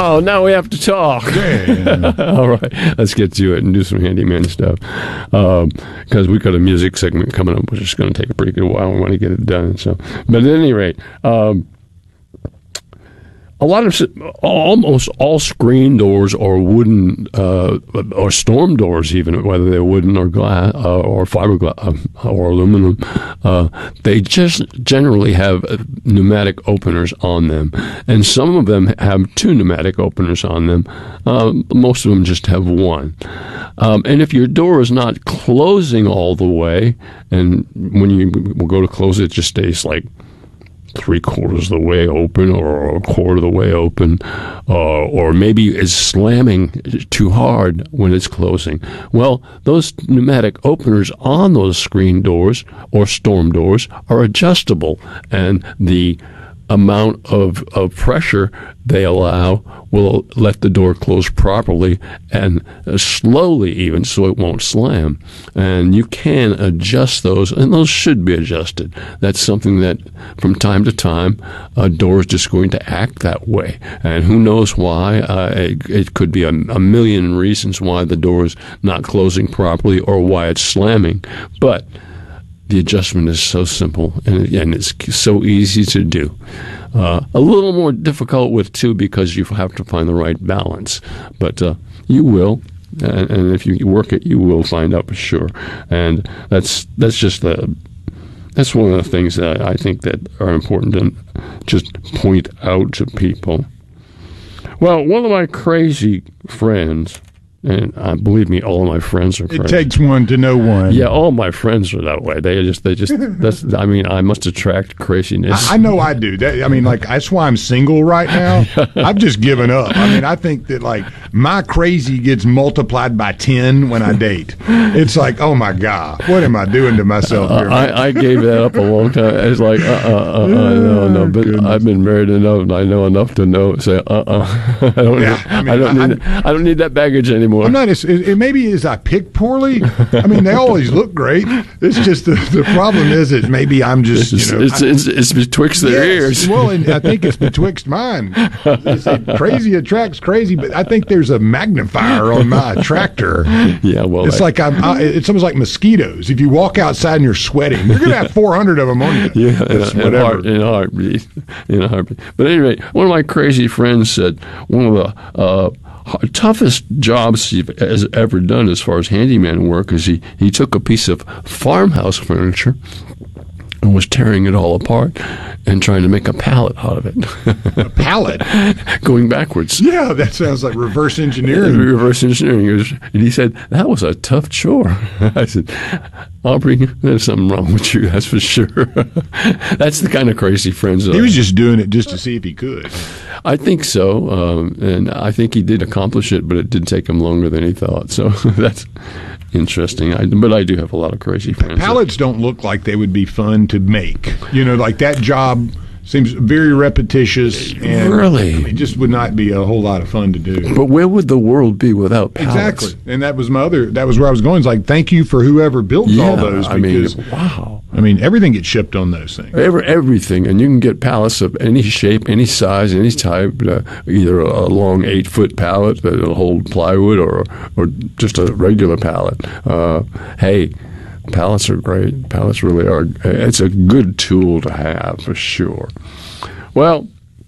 Oh, now we have to talk. Yeah. All right, let's get to it and do some handyman stuff. Because we've got a music segment coming up, which is going to take a pretty good while. We want to get it done. So, but at any rate, almost all screen doors or wooden or storm doors, even whether they're wooden or glass or fiberglass or aluminum, they just generally have pneumatic openers on them, and some of them have 2 pneumatic openers on them. Most of them just have 1. And if your door is not closing all the way, and when you will go to close it, just stays like 3/4 of the way open or 1/4 of the way open, or maybe it's slamming too hard when it's closing. Well, those pneumatic openers on those screen doors or storm doors are adjustable, and the amount of pressure they allow will let the door close properly and slowly, even, so it won't slam. And you can adjust those, and those should be adjusted. That's something that from time to time a door is just going to act that way, and who knows why. It could be a million reasons why the door is not closing properly or why it's slamming, but the adjustment is so simple, and it's so easy to do. A little more difficult with 2 because you have to find the right balance, but you will, and if you work it, you will find out for sure. And that's one of the things that I think that are important to just point out to people. Well, one of my crazy friends. And believe me, all of my friends are friends. It takes one to know one. Yeah, all my friends are that way. They just. I mean, I must attract craziness. I know I do. That's why I'm single right now. I've just given up. I mean, I think that my crazy gets multiplied by 10 when I date. It's like, oh my God, what am I doing to myself here? I gave that up a long time. It's like, no. But goodness. I've been married enough, and I know enough to know. Say, I don't need that baggage anymore. I'm not. Maybe as I pick poorly. I mean, they always look great. It's just the problem is that maybe I'm just it's betwixt their ears. Well, and I think it's betwixt mine. They say crazy attracts crazy, but I think there's a magnifier on my attractor. Yeah, well, it's like it's almost like mosquitoes. If you walk outside and you're sweating, you're gonna have 400 of them on you. Yeah, in a heartbeat. But anyway, one of my crazy friends said one of the toughest jobs he has ever done as far as handyman work is he took a piece of farmhouse furniture and was tearing it all apart and trying to make a pallet out of it. A pallet? Going backwards. Yeah, that sounds like reverse engineering. Reverse engineering. And he said, that was a tough chore. I said, Aubrey, there's something wrong with you, that's for sure. That's the kind of crazy friends. He was just doing it just to see if he could. I think so, and I think he did accomplish it, but it did take him longer than he thought. So that's interesting. But I do have a lot of crazy friends. Pallets don't look like they would be fun to make. Like that job seems very repetitious, and really, it just would not be a whole lot of fun to do. But where would the world be without pallets? Exactly, and that was where I was going. It's like, thank you for whoever built all those. Because, wow. I mean, everything gets shipped on those things. Everything, and you can get pallets of any shape, any size, any type. Either a long 8-foot pallet that'll hold plywood, or just a regular pallet. Hey. Pallets are great. Pallets really are. It's a good tool to have for sure. Well,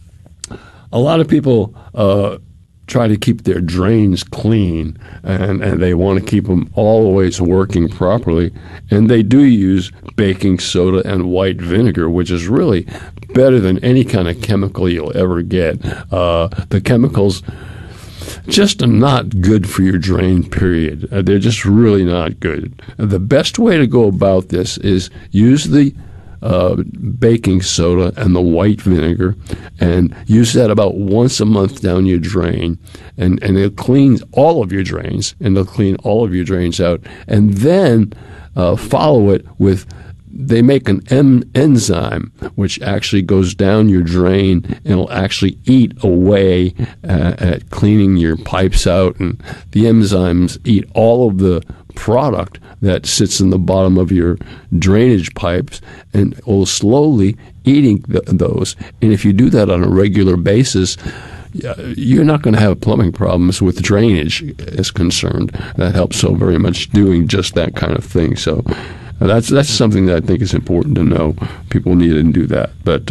a lot of people try to keep their drains clean, and they want to keep them always working properly. And they do use baking soda and white vinegar, which is really better than any kind of chemical you'll ever get. The chemicals just are not good for your drain, period. They're just really not good. The best way to go about this is use the baking soda and the white vinegar, and use that about once a month down your drain, and it'll clean all of your drains, and it'll clean all of your drains out. And then follow it with, they make an enzyme which actually goes down your drain and will actually eat away at cleaning your pipes out. And the enzymes eat all of the product that sits in the bottom of your drainage pipes and will slowly eating those. And if you do that on a regular basis, you're not going to have plumbing problems with drainage is concerned. That helps so very much doing just that kind of thing. So that's something that I think is important to know. People need to do that. But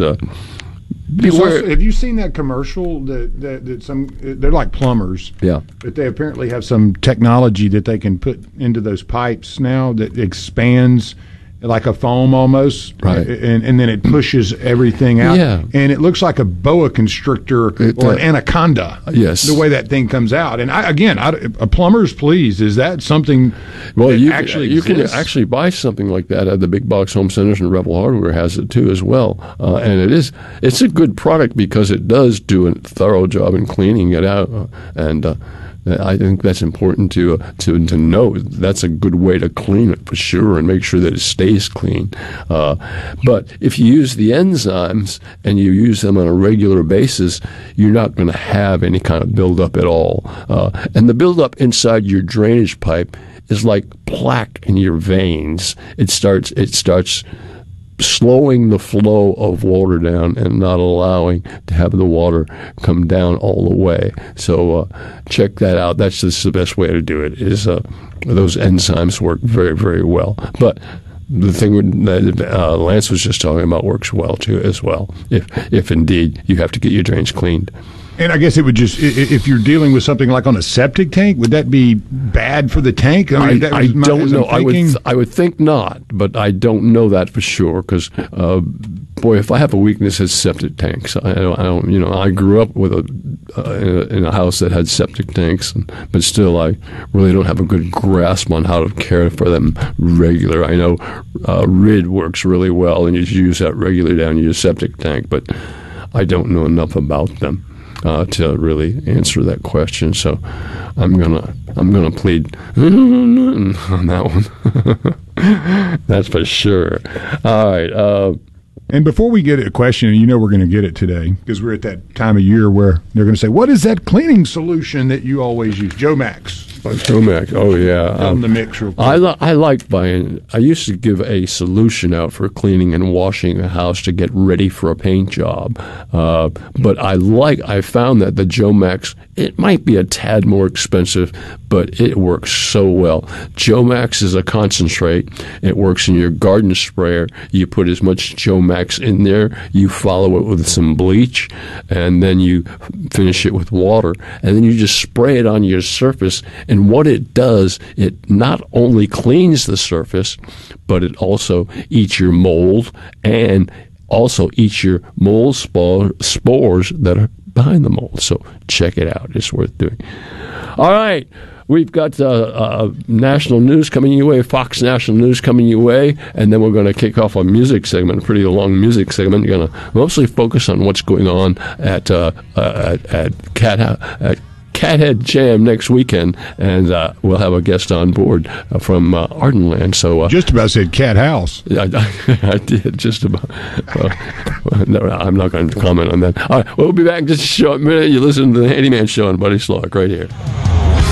have you seen that commercial that some they're like plumbers? Yeah. But they apparently have some technology that they can put into those pipes now that expands like a foam almost, right? And then it pushes everything out. Yeah. And it looks like a boa constrictor or an anaconda. Yes. The way that thing comes out. And a plumber's please, is that something that you exists? can actually buy something like that at the big box home centers, and Rebel Hardware has it too as well. And it's a good product because it does do a thorough job in cleaning it out. And I think that's important to know. That's a good way to clean it for sure, and make sure that it stays clean. But if you use the enzymes and you use them on a regular basis, you're not going to have any kind of buildup at all. And the buildup inside your drainage pipe is like plaque in your veins. It starts slowing the flow of water down and not allowing to have the water come down all the way. So check that out. That's just the best way to do it. Is those enzymes work very, very well. But the thing that Lance was just talking about works well too as well. If indeed you have to get your drains cleaned. And I guess it would just, if you're dealing with something like on a septic tank, would that be bad for the tank? I don't know. I would think not, but I don't know that for sure because, boy, if I have a weakness, it's septic tanks. I don't. I grew up with in a house that had septic tanks, but still, I really don't have a good grasp on how to care for them regular. I know RID works really well, and you use that regularly down your septic tank, but I don't know enough about them to really answer that question. So I'm gonna plead on that one. That's for sure. All right. And before we get a question, and we're going to get it today because we're at that time of year where they're going to say, "What is that cleaning solution that you always use?" Joe Max. Joe Max. Oh yeah. The mix real quick. I like buying. I used to give a solution out for cleaning and washing a house to get ready for a paint job. But I found that the Joe Max, it might be a tad more expensive, but it works so well. Joe Max is a concentrate. It works in your garden sprayer. You put as much Joe Max in there. You follow it with some bleach, and then you finish it with water, and then you just spray it on your surface. And what it does, it not only cleans the surface, but it also eats your mold and also eats your mold spores that are behind the mold. So check it out. It's worth doing. All right. We've got national news coming your way, Fox National News coming your way, and then we're going to kick off a music segment, a pretty long music segment. You're going to mostly focus on what's going on at Cathead Jam next weekend, and we'll have a guest on board from Ardenland. So just about said Cat House. I did just about. No, I'm not going to comment on that. All right, we'll be back in just a short minute. You listen to the Handyman Show on Buddy Schlock right here.